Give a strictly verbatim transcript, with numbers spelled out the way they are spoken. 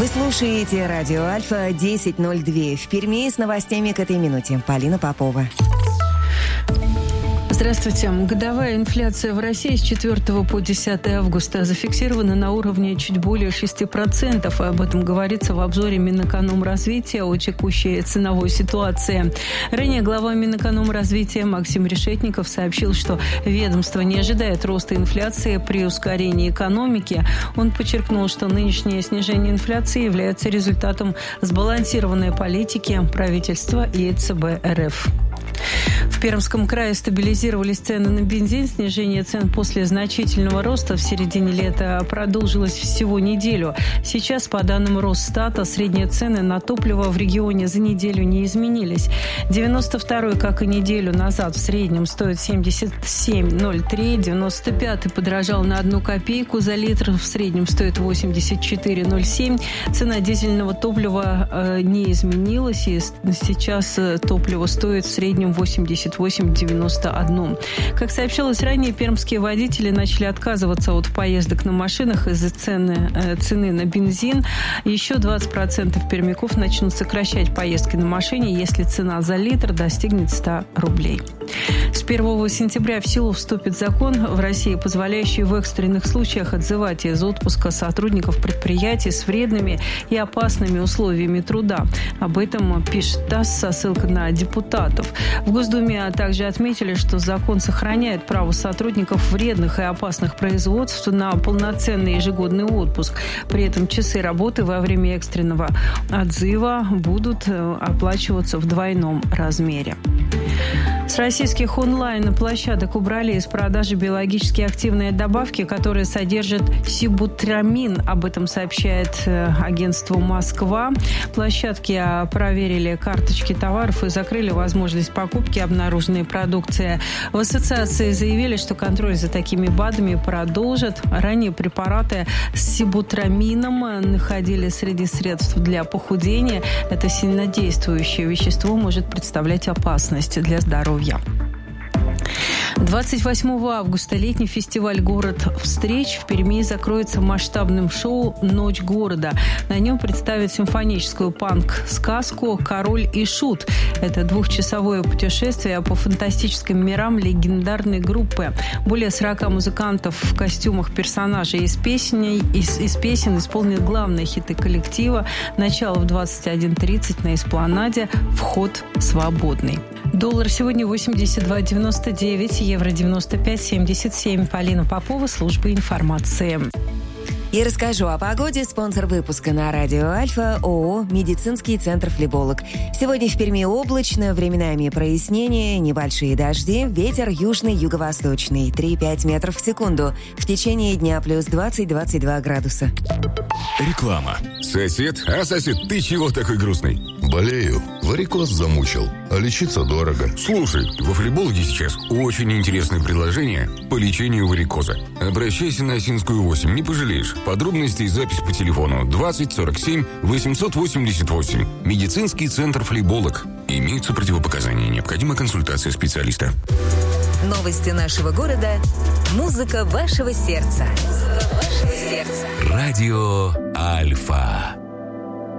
Вы слушаете радио Альфа десять ноль два. В Перми с новостями к этой минуте. Полина Попова. Здравствуйте. Годовая инфляция в России с четвёртого по десятое августа зафиксирована на уровне чуть более шести процентов. Об этом говорится в обзоре Минэкономразвития о текущей ценовой ситуации. Ранее глава Минэкономразвития Максим Решетников сообщил, что ведомство не ожидает роста инфляции при ускорении экономики. Он подчеркнул, что нынешнее снижение инфляции является результатом сбалансированной политики правительства и ЦБ РФ. В Пермском крае стабилизировались цены на бензин. Снижение цен после значительного роста в середине лета продолжилось всего неделю. Сейчас, по данным Росстата, средние цены на топливо в регионе за неделю не изменились. девяносто второй, как и неделю назад, в среднем стоит семьдесят семь ноль три. девяносто пятый подорожал на одну копейку за литр. В среднем стоит восемьдесят четыре ноль семь. Цена дизельного топлива э, не изменилась. И сейчас топливо стоит в среднем восемьдесят восемь девяносто один. Как сообщалось ранее, пермские водители начали отказываться от поездок на машинах из-за цены, э, цены на бензин. Еще двадцать процентов пермяков начнут сокращать поездки на машине, если цена за литр достигнет ста рублей. С первого сентября в силу вступит закон в России, позволяющий в экстренных случаях отзывать из отпуска сотрудников предприятий с вредными и опасными условиями труда. Об этом пишет ТАСС со ссылкой на депутатов. В Госдуме также отметили, что закон сохраняет право сотрудников вредных и опасных производств на полноценный ежегодный отпуск. При этом часы работы во время экстренного отзыва будут оплачиваться в двойном размере. С российских онлайн-площадок убрали из продажи биологически активные добавки, которые содержат сибутрамин. Об этом сообщает агентство «Москва». Площадки проверили карточки товаров и закрыли возможность покупки обнаруженной продукции. В ассоциации заявили, что контроль за такими БАДами продолжат. Ранее препараты с сибутрамином находили среди средств для похудения. Это сильнодействующее вещество может представлять опасность для здоровья. двадцать восьмого августа летний фестиваль «Город встреч» в Перми закроется масштабным шоу «Ночь города». На нем представят симфоническую панк-сказку «Король и Шут». Это двухчасовое путешествие по фантастическим мирам легендарной группы. Более сорока музыкантов в костюмах персонажей из песен, из, из песен исполнят главные хиты коллектива. Начало в двадцать один тридцать на эспланаде. Вход свободный. Доллар сегодня восемьдесят два девяносто девять, евро девяносто пять семьдесят семь. Полина Попова, служба информации. И расскажу о погоде. Спонсор выпуска на радио Альфа ООО «Медицинский центр Флеболог». Сегодня в Перми облачно, временами прояснение, небольшие дожди, ветер южный, юго-восточный, три-пять метров в секунду. В течение дня плюс двадцать-двадцать два градуса. Реклама. Сосед? А, сосед, ты чего такой грустный? Болею. Варикоз замучил. А лечиться дорого. Слушай, во Флебологе сейчас очень интересное предложение по лечению варикоза. Обращайся на Осинскую восемь, не пожалеешь. Подробности и запись по телефону двадцать сорок семь восемьсот восемьдесят восемь. Медицинский центр Флеболог. Имеются противопоказания. Необходима консультация специалиста. Новости нашего города. Музыка вашего сердца. Музыка вашего сердца. Радио Альфа.